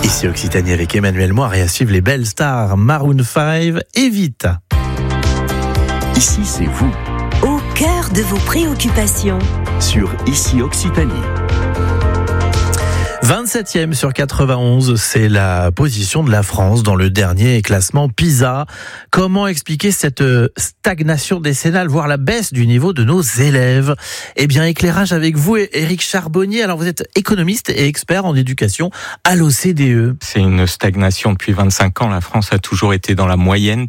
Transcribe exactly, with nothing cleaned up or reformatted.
Ici Occitanie avec Emmanuel Moire et à suivre les belles stars Maroon cinq et Vita. Ici c'est vous, au cœur de vos préoccupations. Sur Ici Occitanie. vingt-septième sur quatre-vingt-onze, c'est la position de la France dans le dernier classement PISA. Comment expliquer cette stagnation décennale, voire la baisse du niveau de nos élèves ? Eh bien, éclairage avec vous, Éric Charbonnier. Alors, vous êtes économiste et expert en éducation à l'O C D E. C'est une stagnation depuis vingt-cinq ans. La France a toujours été dans la moyenne